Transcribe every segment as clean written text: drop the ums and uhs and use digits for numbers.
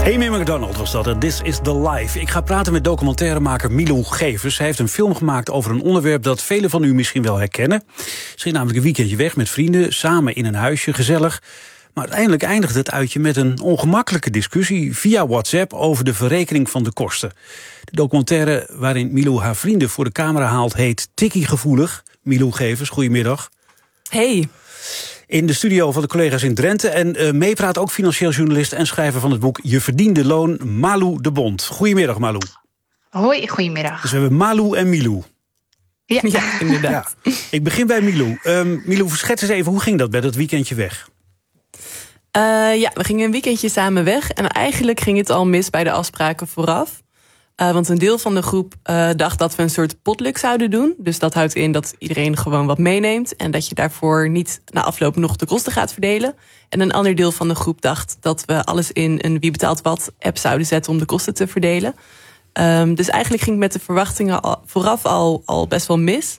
Amy McDonald was dat. This is the Life. Ik ga praten met documentairemaker Milou Gevers. Hij heeft een film gemaakt over een onderwerp dat velen van u misschien wel herkennen. Ze ging namelijk een weekendje weg met vrienden, samen in een huisje, gezellig. Maar uiteindelijk eindigde het uitje met een ongemakkelijke discussie via WhatsApp over de verrekening van de kosten. De documentaire waarin Milou haar vrienden voor de camera haalt heet Tikkie Gevoelig. Milou Gevers, goedemiddag. Hey. In de studio van de collega's in Drenthe. En meepraat ook financieel journalist en schrijver van het boek Je verdiende loon, Malou de Bond. Goedemiddag, Malou. Hoi, goedemiddag. Dus we hebben Malou en Milou. Ja, inderdaad. Ja. Ik begin bij Milou. Milou, schets eens even, hoe ging dat bij dat weekendje weg? We gingen een weekendje samen weg. En eigenlijk ging het al mis bij de afspraken vooraf. Want een deel van de groep dacht dat we een soort potluck zouden doen. Dus dat houdt in dat iedereen gewoon wat meeneemt. En dat je daarvoor niet na afloop nog de kosten gaat verdelen. En een ander deel van de groep dacht dat we alles in een Wie betaalt wat app zouden zetten om de kosten te verdelen. Dus eigenlijk ging het met de verwachtingen vooraf al best wel mis.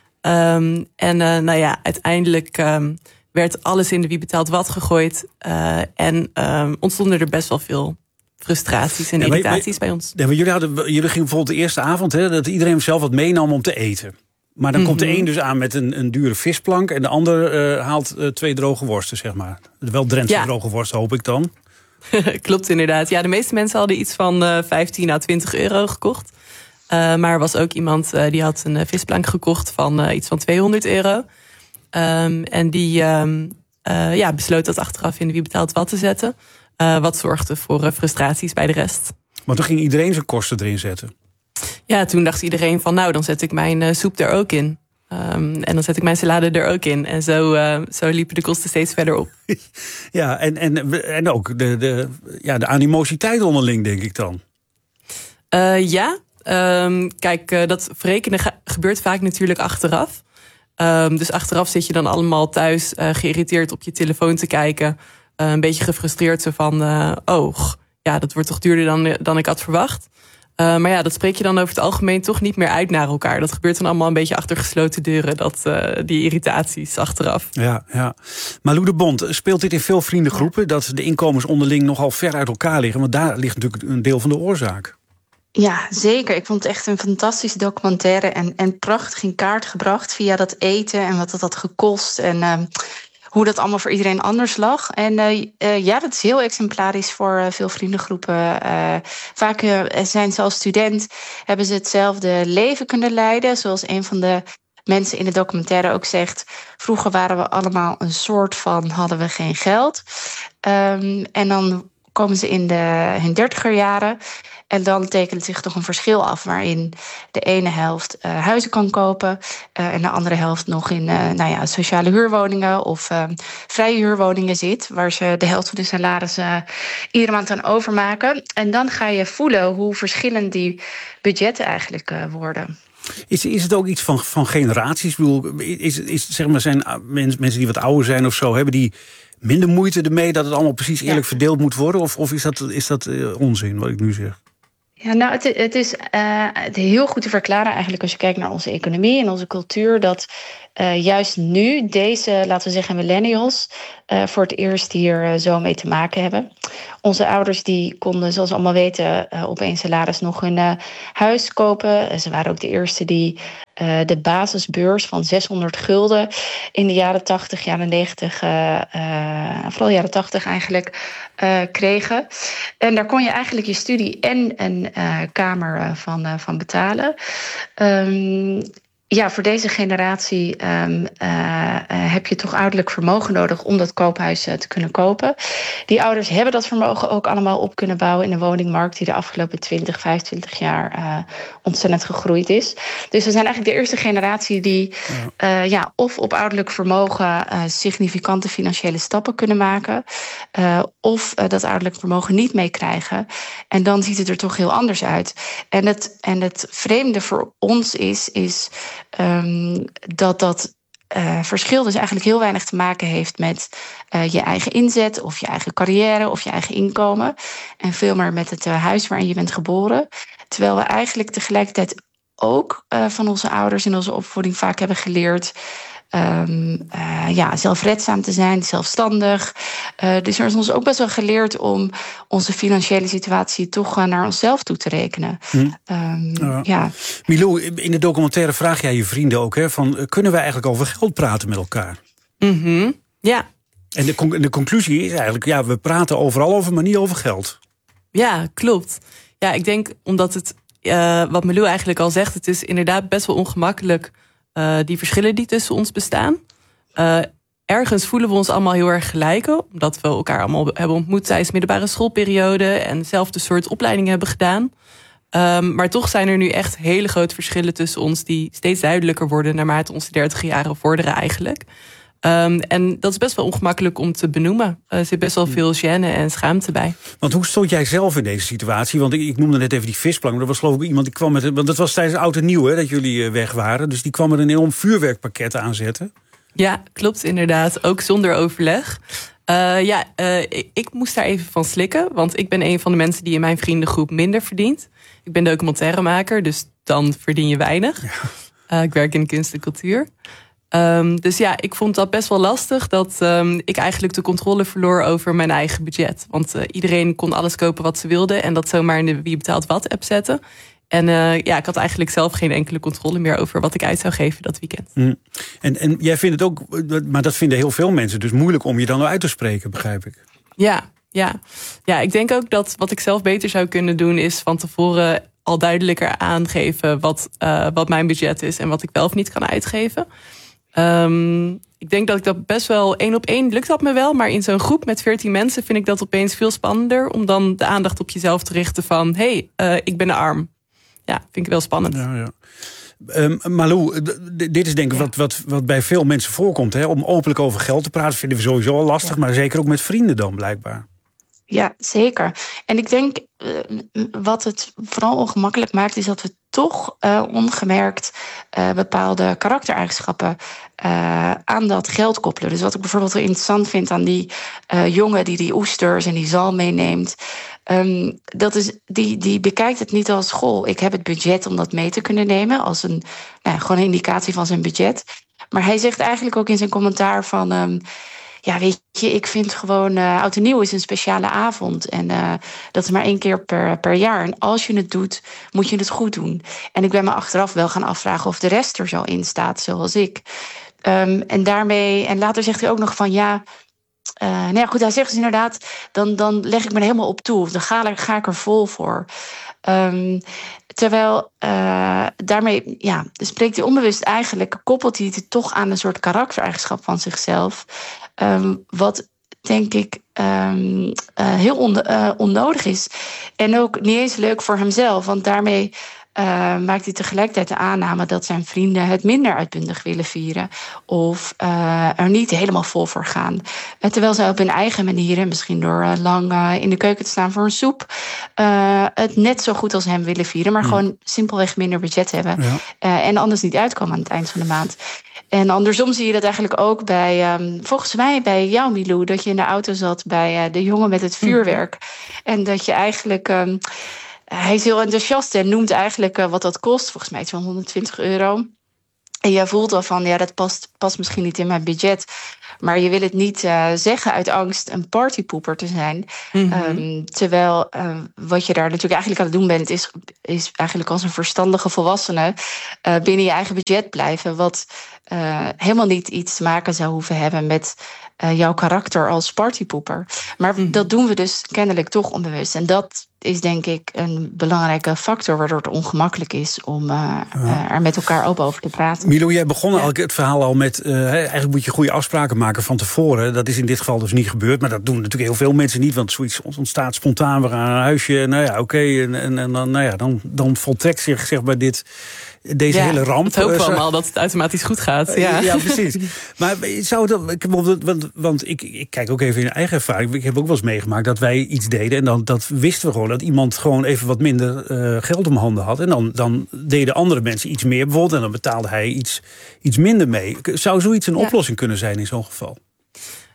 Uiteindelijk werd alles in de Wie betaalt wat gegooid. En ontstonden er best wel veel frustraties en irritaties bij ons. Ja, maar jullie gingen bijvoorbeeld de eerste avond, hè, dat iedereen zelf wat meenam om te eten. Maar dan komt de een dus aan met een dure visplank en de ander haalt 2 droge worsten, zeg maar. Wel Drentse droge worsten, hoop ik dan. Klopt inderdaad. Ja, de meeste mensen hadden iets van 15 à 20 euro gekocht. Maar er was ook iemand die had een visplank gekocht van iets van 200 euro. En die besloot dat achteraf in de Wie betaalt wat te zetten. Wat zorgde voor frustraties bij de rest. Maar toen ging iedereen zijn kosten erin zetten. Ja, toen dacht iedereen van dan zet ik mijn soep er ook in. En dan zet ik mijn salade er ook in. En zo liepen de kosten steeds verder op. Ja, en ook de animositeit onderling, denk ik dan. Dat verrekenen gebeurt vaak natuurlijk achteraf. Dus achteraf zit je dan allemaal thuis geïrriteerd op je telefoon te kijken. Een beetje gefrustreerd zo van, dat wordt toch duurder dan ik had verwacht. Maar dat spreek je dan over het algemeen toch niet meer uit naar elkaar. Dat gebeurt dan allemaal een beetje achter gesloten deuren, die irritaties achteraf. Ja. Malou de Bond, speelt dit in veel vriendengroepen, dat de inkomens onderling nogal ver uit elkaar liggen? Want daar ligt natuurlijk een deel van de oorzaak. Ja, zeker. Ik vond het echt een fantastische documentaire en prachtig in kaart gebracht via dat eten en wat dat had gekost en hoe dat allemaal voor iedereen anders lag. En dat is heel exemplarisch voor veel vriendengroepen. Vaak zijn ze als student, hebben ze hetzelfde leven kunnen leiden. Zoals een van de mensen in de documentaire ook zegt. Vroeger waren we allemaal een soort van, hadden we geen geld. En dan komen ze in hun 30er jaren. En dan tekent zich toch een verschil af waarin de ene helft huizen kan kopen en de andere helft nog in sociale huurwoningen of vrije huurwoningen zit, waar ze de helft van de salaris iedere maand aan overmaken. En dan ga je voelen hoe verschillend die budgetten eigenlijk worden. Is het ook iets van generaties? Ik bedoel, zijn mensen die wat ouder zijn of zo, hebben die minder moeite ermee dat het allemaal precies eerlijk verdeeld moet worden? Of is dat onzin wat ik nu zeg? Ja, het is heel goed te verklaren eigenlijk als je kijkt naar onze economie en onze cultuur, dat juist nu deze, laten we zeggen, millennials voor het eerst hier zo mee te maken hebben. Onze ouders die konden, zoals we allemaal weten, op één salaris nog hun huis kopen. Ze waren ook de eerste die de basisbeurs van 600 gulden in de jaren 80, jaren 90, vooral jaren 80 eigenlijk, kregen. En daar kon je eigenlijk je studie en een kamer van betalen. Voor deze generatie heb je toch ouderlijk vermogen nodig om dat koophuis te kunnen kopen. Die ouders hebben dat vermogen ook allemaal op kunnen bouwen in de woningmarkt die de afgelopen 20, 25 jaar ontzettend gegroeid is. Dus we zijn eigenlijk de eerste generatie die of op ouderlijk vermogen significante financiële stappen kunnen maken, of dat ouderlijk vermogen niet meekrijgen. En dan ziet het er toch heel anders uit. En het vreemde voor ons is dat verschil dus eigenlijk heel weinig te maken heeft met je eigen inzet of je eigen carrière of je eigen inkomen. En veel meer met het huis waarin je bent geboren. Terwijl we eigenlijk tegelijkertijd ook van onze ouders in onze opvoeding vaak hebben geleerd zelfredzaam te zijn, zelfstandig. Dus er is ons ook best wel geleerd om onze financiële situatie toch naar onszelf toe te rekenen. Milou, in de documentaire vraag jij je vrienden ook, hè, van kunnen wij eigenlijk over geld praten met elkaar? Mm-hmm. Ja. En de conclusie is eigenlijk, we praten overal over, maar niet over geld. Ja, klopt. Ja, ik denk omdat het, wat Milou eigenlijk al zegt, het is inderdaad best wel ongemakkelijk, die verschillen die tussen ons bestaan. Ergens voelen we ons allemaal heel erg gelijken, omdat we elkaar allemaal hebben ontmoet tijdens middelbare schoolperiode en dezelfde soort opleiding hebben gedaan. Maar toch zijn er nu echt hele grote verschillen tussen ons die steeds duidelijker worden naarmate onze 30 jaren vorderen eigenlijk. En dat is best wel ongemakkelijk om te benoemen. Er zit best wel veel gêne en schaamte bij. Want hoe stond jij zelf in deze situatie? Want ik noemde net even die visplank. Er was geloof ik iemand die kwam met... Want dat was tijdens oud en nieuw, hè, dat jullie weg waren. Dus die kwam met een enorm vuurwerkpakket aanzetten. Ja, klopt inderdaad. Ook zonder overleg. Ik moest daar even van slikken. Want ik ben een van de mensen die in mijn vriendengroep minder verdient. Ik ben documentairemaker, dus dan verdien je weinig. Ja. Ik werk in kunst en cultuur. Dus ja, ik vond dat best wel lastig dat ik eigenlijk de controle verloor over mijn eigen budget. Want iedereen kon alles kopen wat ze wilde en dat zomaar in de Wie Betaalt Wat app zetten. En ik had eigenlijk zelf geen enkele controle meer over wat ik uit zou geven dat weekend. En jij vindt het ook, maar dat vinden heel veel mensen, dus moeilijk om je dan uit te spreken, begrijp ik. Ja, ik denk ook dat wat ik zelf beter zou kunnen doen is van tevoren al duidelijker aangeven wat mijn budget is en wat ik wel of niet kan uitgeven. Ik denk dat ik dat best wel 1 op 1 lukt dat me wel. Maar in zo'n groep met 14 mensen vind ik dat opeens veel spannender. Om dan de aandacht op jezelf te richten van... ik ben arm. Ja, vind ik wel spannend. Ja. Malou, dit is denk ik wat bij veel mensen voorkomt. Hè? Om openlijk over geld te praten vinden we sowieso al lastig. Ja. Maar zeker ook met vrienden dan blijkbaar. Ja, zeker. En ik denk wat het vooral ongemakkelijk maakt... is dat we toch ongemerkt bepaalde karaktereigenschappen aan dat geld koppelen. Dus wat ik bijvoorbeeld wel interessant vind aan die jongen die oesters en die zalm meeneemt... dat is, die bekijkt het niet als goh, ik heb het budget om dat mee te kunnen nemen... als gewoon een indicatie van zijn budget. Maar hij zegt eigenlijk ook in zijn commentaar van... weet je, ik vind gewoon oud en nieuw is een speciale avond. En dat is maar 1 keer per jaar. En als je het doet, moet je het goed doen. En ik ben me achteraf wel gaan afvragen of de rest er zo in staat, zoals ik. En later zegt hij ook nog van goed, hij zegt dus inderdaad, dan leg ik me er helemaal op toe. Dan ga ik er vol voor. Terwijl daarmee spreekt hij onbewust eigenlijk, koppelt hij het toch aan een soort karaktereigenschap van zichzelf. Wat denk ik heel onnodig is. En ook niet eens leuk voor hemzelf. Want daarmee maakt hij tegelijkertijd de aanname dat zijn vrienden het minder uitbundig willen vieren. Of er niet helemaal vol voor gaan. Terwijl zij op hun eigen manier, misschien door lang in de keuken te staan voor een soep, het net zo goed als hem willen vieren. Maar gewoon simpelweg minder budget hebben. Ja. En anders niet uitkomen aan het eind van de maand. En andersom zie je dat eigenlijk ook bij, volgens mij bij jou, Milou, dat je in de auto zat bij de jongen met het vuurwerk. En dat je eigenlijk, hij is heel enthousiast en noemt eigenlijk wat dat kost. Volgens mij iets van €120. En jij voelt al van, dat past misschien niet in mijn budget. Maar je wil het niet zeggen uit angst een partypoeper te zijn. Mm-hmm. Terwijl wat je daar natuurlijk eigenlijk aan het doen bent... is eigenlijk als een verstandige volwassene binnen je eigen budget blijven. Wat helemaal niet iets te maken zou hoeven hebben met jouw karakter als partypoeper. Maar dat doen we dus kennelijk toch onbewust. En dat is denk ik een belangrijke factor waardoor het ongemakkelijk is om er met elkaar open over te praten. Milou, jij begon eigenlijk het verhaal al met eigenlijk moet je goede afspraken maken van tevoren. Dat is in dit geval dus niet gebeurd, maar dat doen natuurlijk heel veel mensen niet, want zoiets ontstaat spontaan. We gaan naar een huisje, en dan voltrekt zich zeg maar deze hele ramp. Het hopen we allemaal dat het automatisch goed gaat. Ja, precies. Maar zou dat, want ik kijk ook even in eigen ervaring. Ik heb ook wel eens meegemaakt dat wij iets deden en dat wisten we gewoon dat iemand gewoon even wat minder geld om handen had. En dan deden andere mensen iets meer bijvoorbeeld en dan betaalde hij iets minder mee. Zou zoiets een oplossing kunnen zijn in zo'n geval?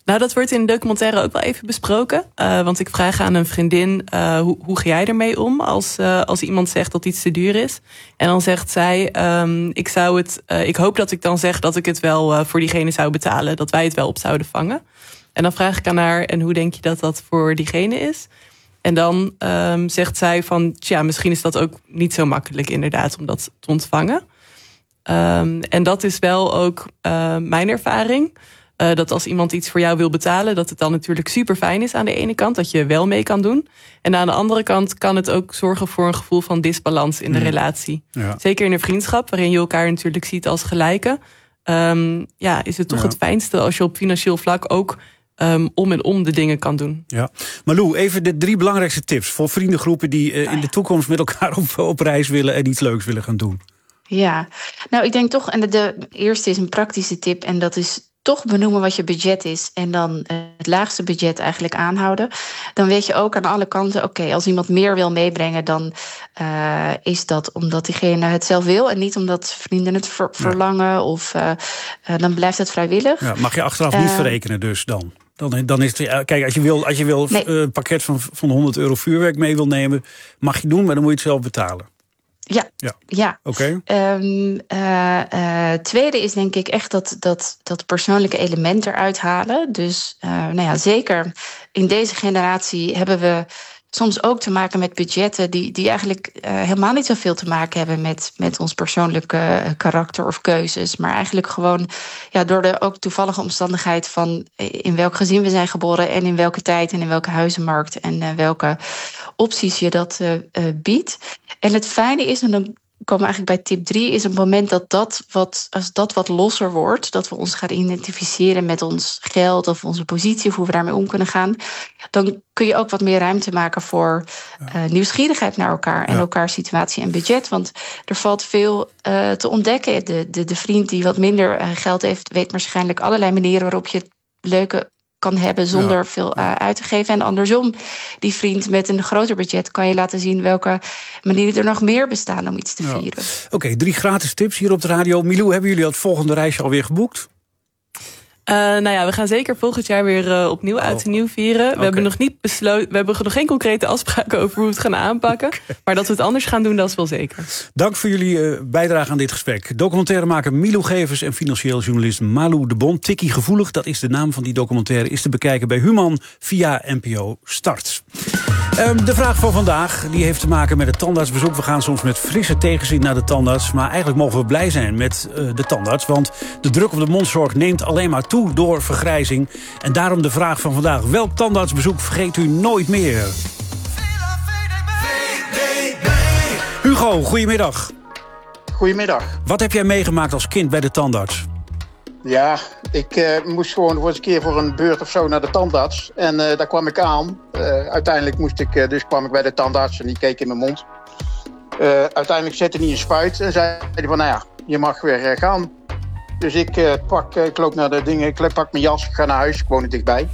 Nou, dat wordt in de documentaire ook wel even besproken. Want ik vraag aan een vriendin, hoe ga jij ermee om als iemand zegt dat iets te duur is? En dan zegt zij, ik hoop dat ik dan zeg dat ik het wel voor diegene zou betalen. Dat wij het wel op zouden vangen. En dan vraag ik aan haar, en hoe denk je dat voor diegene is? En dan zegt zij van, misschien is dat ook niet zo makkelijk inderdaad om dat te ontvangen. En dat is wel ook mijn ervaring. Dat als iemand iets voor jou wil betalen, dat het dan natuurlijk super fijn is aan de ene kant, dat je wel mee kan doen. En aan de andere kant kan het ook zorgen voor een gevoel van disbalans in de relatie. Ja. Zeker in een vriendschap, waarin je elkaar natuurlijk ziet als gelijken. Is het toch het fijnste als je op financieel vlak ook om en om de dingen kan doen. Ja. Malou, even de 3 belangrijkste tips voor vriendengroepen die in de toekomst met elkaar op reis willen en iets leuks willen gaan doen. Ja, nou ik denk toch, en de eerste is een praktische tip, en dat is toch benoemen wat je budget is en dan het laagste budget eigenlijk aanhouden. Dan weet je ook aan alle kanten, oké, als iemand meer wil meebrengen, dan is dat omdat diegene het zelf wil en niet omdat vrienden het verlangen of dan blijft het vrijwillig. Ja, mag je achteraf niet verrekenen dus dan? Dan is het, kijk, als je wil een pakket van €100 vuurwerk mee wil nemen, mag je doen, maar dan moet je het zelf betalen. Ja. Oké. Tweede is denk ik echt dat persoonlijke element eruit halen. Dus zeker in deze generatie hebben we soms ook te maken met budgetten die eigenlijk helemaal niet zoveel te maken hebben met ons persoonlijke karakter of keuzes. Maar eigenlijk gewoon door de ook toevallige omstandigheid van in welk gezin we zijn geboren en in welke tijd en in welke huizenmarkt en welke opties je dat biedt. En het fijne is, en dan komen we eigenlijk bij tip 3, is op het moment als dat wat losser wordt, dat we ons gaan identificeren met ons geld of onze positie of hoe we daarmee om kunnen gaan, dan kun je ook wat meer ruimte maken voor nieuwsgierigheid naar elkaar en elkaars situatie en budget. Want er valt veel te ontdekken. De vriend die wat minder geld heeft, weet waarschijnlijk allerlei manieren waarop je het leuke kan hebben zonder veel uit te geven. En andersom, die vriend met een groter budget kan je laten zien welke manieren er nog meer bestaan om iets te vieren. Oké, 3 gratis tips hier op de radio. Milou, hebben jullie het volgende reisje alweer geboekt? We gaan zeker volgend jaar weer opnieuw Oud en Nieuw vieren. We hebben nog niet besloten, we hebben nog geen concrete afspraken over hoe we het gaan aanpakken. Maar dat we het anders gaan doen, dat is wel zeker. Dank voor jullie bijdrage aan dit gesprek. Documentairemaker Milou Gevers en financieel journalist Malou de Bon. Tikkie Gevoelig, dat is de naam van die documentaire, is te bekijken bij Human via NPO Start. De vraag van vandaag die heeft te maken met het tandartsbezoek. We gaan soms met frisse tegenzin naar de tandarts, maar eigenlijk mogen we blij zijn met de tandarts, want de druk op de mondzorg neemt alleen maar toe door vergrijzing. En daarom de vraag van vandaag: welk tandartsbezoek vergeet u nooit meer? Hugo, goedemiddag. Goedemiddag. Wat heb jij meegemaakt als kind bij de tandarts? Ja, ik moest gewoon voor eens een keer voor een beurt of zo naar de tandarts. En daar kwam ik aan. Uiteindelijk kwam ik bij de tandarts en die keek in mijn mond. Uiteindelijk zette hij een spuit en zei hij van, je mag weer gaan. Dus ik loop naar de dingen, ik pak mijn jas, ik ga naar huis, ik woon er dichtbij.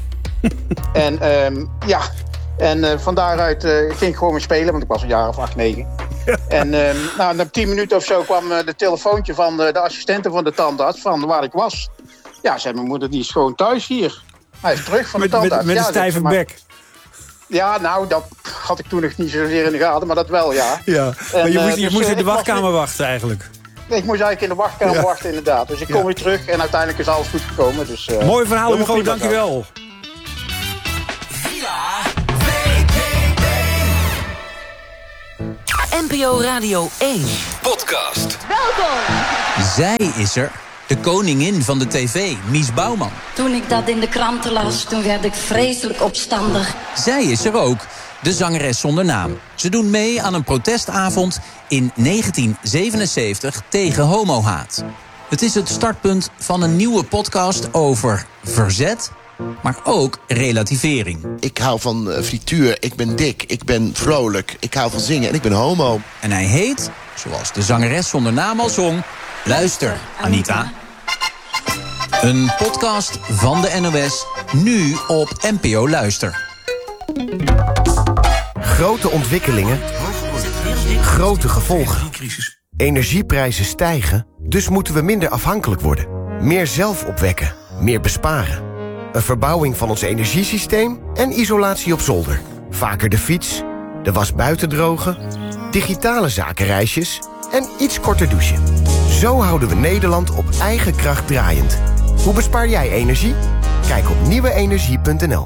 En van daaruit ging ik gewoon weer spelen, want ik was een jaar of 8, 9. En na 10 minuten of zo kwam de telefoontje van de assistente van de tandarts van waar ik was. Ja, zei mijn moeder, die is gewoon thuis hier. Hij is terug van de tandarts. Met een stijve bek. Ja, nou, dat had ik toen nog niet zozeer in de gaten, maar dat wel, ja. Maar je moest in de wachtkamer wachten eigenlijk. Nee, ik moest eigenlijk in de wachtkamer wachten, inderdaad. Dus ik kom weer terug en uiteindelijk is alles goed gekomen. Dus, mooi verhaal, Hugo, dankjewel. NPO Radio 1 Podcast. Welkom! Zij is er, de koningin van de tv, Mies Bouwman. Toen ik dat in de kranten las, toen werd ik vreselijk opstandig. Zij is er ook, de zangeres zonder naam. Ze doen mee aan een protestavond in 1977 tegen homohaat. Het is het startpunt van een nieuwe podcast over verzet, maar ook relativering. Ik hou van frituur, ik ben dik, ik ben vrolijk, ik hou van zingen en ik ben homo. En hij heet, zoals de zangeres zonder naam al zong, Luister, Anita. Een podcast van de NOS, nu op NPO Luister. Grote ontwikkelingen, grote gevolgen. Energieprijzen stijgen, dus moeten we minder afhankelijk worden. Meer zelf opwekken, meer besparen. een verbouwing van ons energiesysteem en isolatie op zolder. Vaker de fiets, de was buiten drogen, digitale zakenreisjes en iets korter douchen. Zo houden we Nederland op eigen kracht draaiend. Hoe bespaar jij energie? Kijk op nieuweenergie.nl.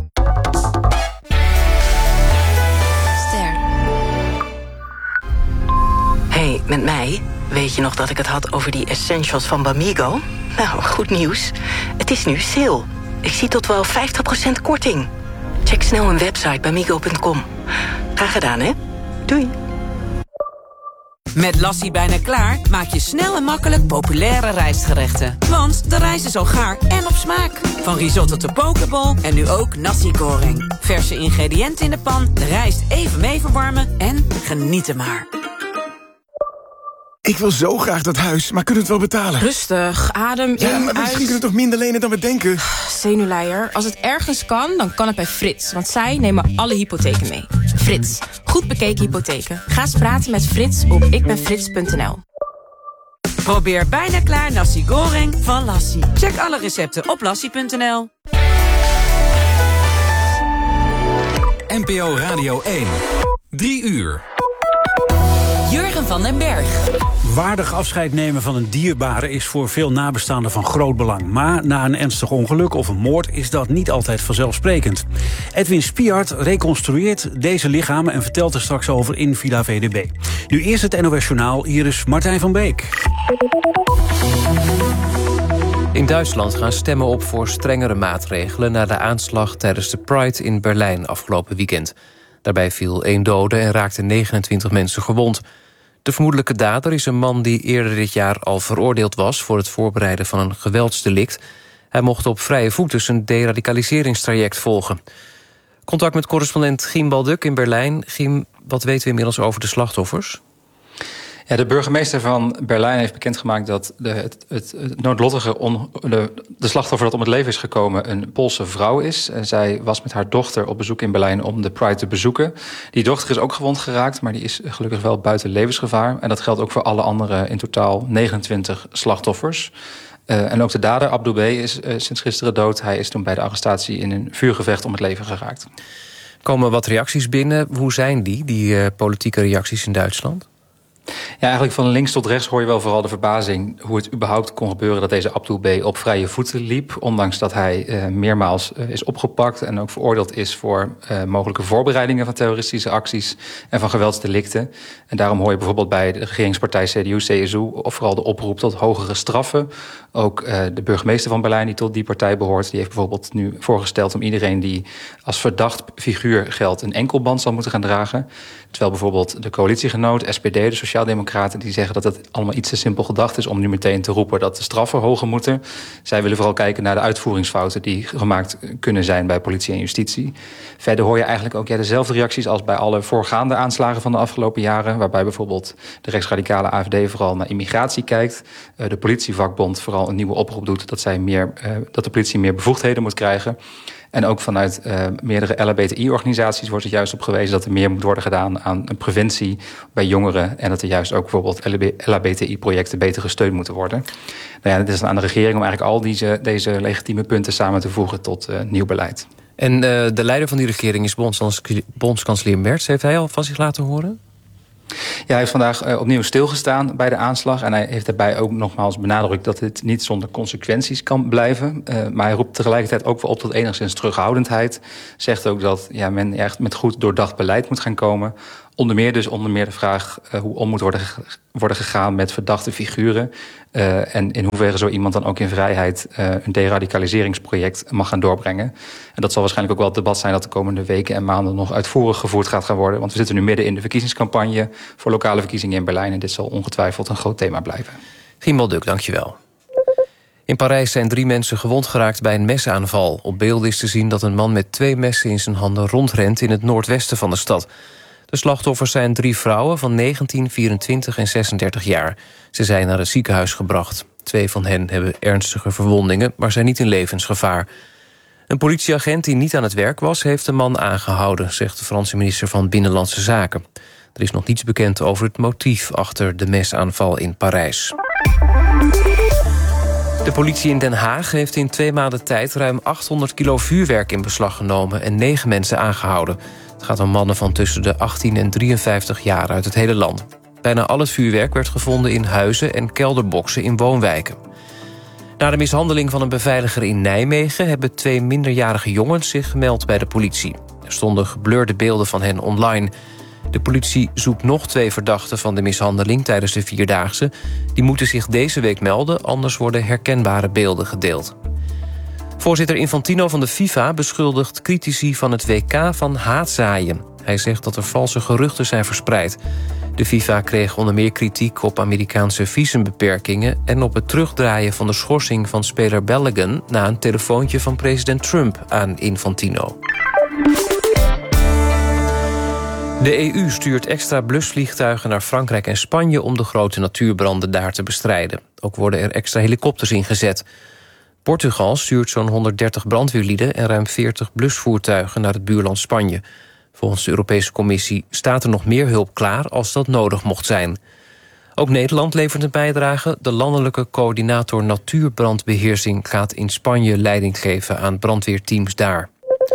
Hey, met mij? Weet je nog dat ik het had over die essentials van Bamigo? Nou, goed nieuws. Het is nu sale. Ik zie tot wel 50% korting. Check snel hun website bamigo.com. Graag gedaan, hè? Doei. Met Lassie bijna klaar maak je snel en makkelijk populaire rijstgerechten. Want de rijst is al gaar en op smaak. Van risotto tot pokeball en nu ook nasi goreng. Verse ingrediënten in de pan, de rijst even mee verwarmen en genieten maar. Ik wil zo graag dat huis, maar kunnen we het wel betalen? Rustig, adem in, ja, maar misschien kunnen we toch minder lenen dan we denken? Zenuwleier, als het ergens kan, dan kan het bij Frits. Want zij nemen alle hypotheken mee. Frits, goed bekeken hypotheken. Ga eens praten met Frits op ikbenfrits.nl. Probeer bijna klaar nasi goreng van Lassie. Check alle recepten op lassie.nl. NPO Radio 1. 3 uur. Jurgen van den Berg. Waardig afscheid nemen van een dierbare is voor veel nabestaanden van groot belang. Maar na een ernstig ongeluk of een moord is dat niet altijd vanzelfsprekend. Edwin Spiart reconstrueert deze lichamen en vertelt er straks over in Villa VDB. Nu eerst het NOS Journaal, hier is Martijn van Beek. In Duitsland gaan stemmen op voor strengere maatregelen na de aanslag tijdens de Pride in Berlijn afgelopen weekend. Daarbij viel 1 dode en raakten 29 mensen gewond. De vermoedelijke dader is een man die eerder dit jaar al veroordeeld was voor het voorbereiden van een geweldsdelict. Hij mocht op vrije voeten zijn deradicaliseringstraject volgen. Contact met correspondent Giem Balduk in Berlijn. Giem, wat weten we inmiddels over de slachtoffers? Ja, de burgemeester van Berlijn heeft bekendgemaakt dat het noodlottige de slachtoffer dat om het leven is gekomen een Poolse vrouw is. En zij was met haar dochter op bezoek in Berlijn om de Pride te bezoeken. Die dochter is ook gewond geraakt, maar die is gelukkig wel buiten levensgevaar. En dat geldt ook voor alle andere in totaal 29 slachtoffers. En ook de dader, Abdou B., is sinds gisteren dood. Hij is toen bij de arrestatie in een vuurgevecht om het leven geraakt. Komen wat reacties binnen. Hoe zijn die politieke reacties in Duitsland? Ja, eigenlijk van links tot rechts hoor je wel vooral de verbazing hoe het überhaupt kon gebeuren dat deze Abdou B. op vrije voeten liep. Ondanks dat hij meermaals is opgepakt en ook veroordeeld is voor mogelijke voorbereidingen van terroristische acties en van geweldsdelicten. En daarom hoor je bijvoorbeeld bij de regeringspartij CDU-CSU of vooral de oproep tot hogere straffen. Ook de burgemeester van Berlijn die tot die partij behoort, die heeft bijvoorbeeld nu voorgesteld om iedereen die als verdacht figuur geldt een enkelband zal moeten gaan dragen. Terwijl bijvoorbeeld de coalitiegenoot, SPD, de Sociaaldemocraten, die zeggen dat het allemaal iets te simpel gedacht is om nu meteen te roepen dat de straffen hoger moeten. Zij willen vooral kijken naar de uitvoeringsfouten die gemaakt kunnen zijn bij politie en justitie. Verder hoor je eigenlijk ook dezelfde reacties als bij alle voorgaande aanslagen van de afgelopen jaren, waarbij bijvoorbeeld de rechtsradicale AfD vooral naar immigratie kijkt. De politievakbond vooral een nieuwe oproep doet dat de politie meer bevoegdheden moet krijgen. En ook vanuit meerdere LHBTI-organisaties wordt er juist op gewezen dat er meer moet worden gedaan aan preventie bij jongeren. En dat er juist ook bijvoorbeeld LHBTI-projecten beter gesteund moeten worden. Nou ja, het is aan de regering om eigenlijk al deze legitieme punten samen te voegen tot nieuw beleid. En de leider van die regering is bondskanselier Merz. Heeft hij al van zich laten horen? Ja, hij heeft vandaag opnieuw stilgestaan bij de aanslag. En hij heeft daarbij ook nogmaals benadrukt dat dit niet zonder consequenties kan blijven. Maar hij roept tegelijkertijd ook wel op tot enigszins terughoudendheid. Zegt ook dat men echt met goed doordacht beleid moet gaan komen. Onder meer de vraag hoe om moet worden gegaan met verdachte figuren. En in hoeverre zo iemand dan ook in vrijheid een deradicaliseringsproject mag gaan doorbrengen. En dat zal waarschijnlijk ook wel het debat zijn dat de komende weken en maanden nog uitvoerig gevoerd gaat gaan worden. Want we zitten nu midden in de verkiezingscampagne voor lokale verkiezingen in Berlijn. En dit zal ongetwijfeld een groot thema blijven. Giem Balduk, dankjewel. In Parijs zijn 3 mensen gewond geraakt bij een mesaanval. Op beelden is te zien dat een man met 2 messen in zijn handen rondrent in het noordwesten van de stad. De slachtoffers zijn 3 vrouwen van 19, 24 en 36 jaar. Ze zijn naar het ziekenhuis gebracht. 2 van hen hebben ernstige verwondingen, maar zijn niet in levensgevaar. Een politieagent die niet aan het werk was, heeft de man aangehouden, zegt de Franse minister van Binnenlandse Zaken. Er is nog niets bekend over het motief achter de mesaanval in Parijs. De politie in Den Haag heeft in 2 maanden tijd ruim 800 kilo vuurwerk in beslag genomen en 9 mensen aangehouden. Het gaat om mannen van tussen de 18 en 53 jaar uit het hele land. Bijna al het vuurwerk werd gevonden in huizen en kelderboxen in woonwijken. Na de mishandeling van een beveiliger in Nijmegen hebben 2 minderjarige jongens zich gemeld bij de politie. Er stonden geblurde beelden van hen online. De politie zoekt nog 2 verdachten van de mishandeling tijdens de 4-daagse. Die moeten zich deze week melden, anders worden herkenbare beelden gedeeld. Voorzitter Infantino van de FIFA beschuldigt critici van het WK van haatzaaien. Hij zegt dat er valse geruchten zijn verspreid. De FIFA kreeg onder meer kritiek op Amerikaanse visumbeperkingen en op het terugdraaien van de schorsing van speler Balogun na een telefoontje van president Trump aan Infantino. De EU stuurt extra blusvliegtuigen naar Frankrijk en Spanje om de grote natuurbranden daar te bestrijden. Ook worden er extra helikopters ingezet. Portugal stuurt zo'n 130 brandweerlieden en ruim 40 blusvoertuigen naar het buurland Spanje. Volgens de Europese Commissie staat er nog meer hulp klaar als dat nodig mocht zijn. Ook Nederland levert een bijdrage. De landelijke coördinator natuurbrandbeheersing gaat in Spanje leiding geven aan brandweerteams daar.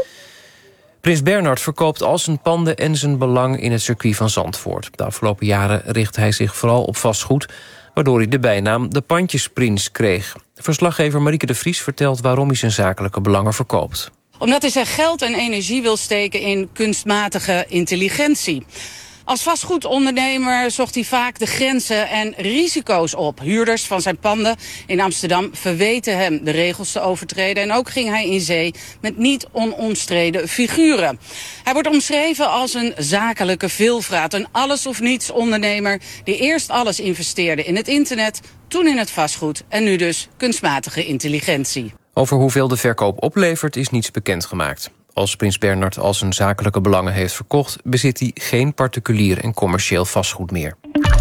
Prins Bernhard verkoopt al zijn panden en zijn belang in het circuit van Zandvoort. De afgelopen jaren richt hij zich vooral op vastgoed, waardoor hij de bijnaam de Pandjesprins kreeg. Verslaggever Marieke de Vries vertelt waarom hij zijn zakelijke belangen verkoopt. Omdat hij zijn geld en energie wil steken in kunstmatige intelligentie. Als vastgoedondernemer zocht hij vaak de grenzen en risico's op. Huurders van zijn panden in Amsterdam verweten hem de regels te overtreden. En ook ging hij in zee met niet onomstreden figuren. Hij wordt omschreven als een zakelijke veelvraat. Een alles-of-niets ondernemer die eerst alles investeerde in het internet, toen in het vastgoed en nu dus kunstmatige intelligentie. Over hoeveel de verkoop oplevert is niets bekendgemaakt. Als prins Bernhard al zijn zakelijke belangen heeft verkocht, bezit hij geen particulier en commercieel vastgoed meer.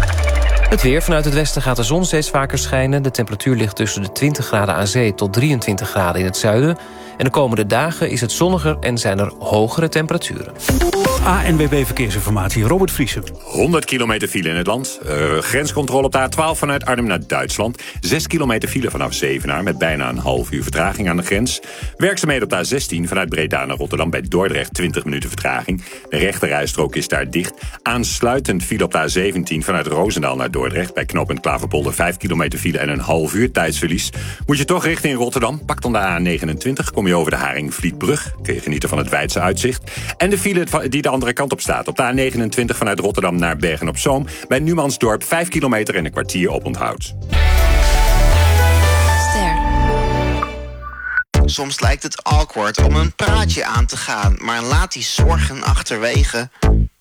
Het weer. Vanuit het westen gaat de zon steeds vaker schijnen. De temperatuur ligt tussen de 20 graden aan zee tot 23 graden in het zuiden. En de komende dagen is het zonniger en zijn er hogere temperaturen. ANWB Verkeersinformatie, Robert Vriesen. 100 kilometer file in het land. Grenscontrole op de A12 vanuit Arnhem naar Duitsland. 6 kilometer file vanaf Zevenaar met bijna een half uur vertraging aan de grens. Werkzaamheden op de A16 vanuit Breda naar Rotterdam bij Dordrecht 20 minuten vertraging. De rechterrijstrook is daar dicht. Aansluitend file op de A17 vanuit Roosendaal naar Dordrecht bij knooppunt Klaverpolder 5 kilometer file en een half uur tijdsverlies. Moet je toch richting Rotterdam, pak dan de A29, kom je over de Haringvlietbrug. Kun je genieten van het wijdse uitzicht. En de file die de andere kant op staat. Op de A29 vanuit Rotterdam naar Bergen-op-Zoom. Bij Numansdorp 5 kilometer en een kwartier oponthoud. Soms lijkt het awkward om een praatje aan te gaan, maar laat die zorgen achterwege.